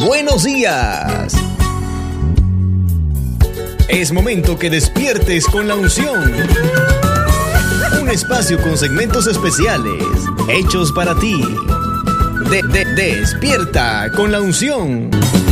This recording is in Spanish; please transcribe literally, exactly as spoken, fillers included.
buenos días. Es momento que despiertes con la unción. Un espacio con segmentos especiales hechos para ti. De, de, despierta con la unción.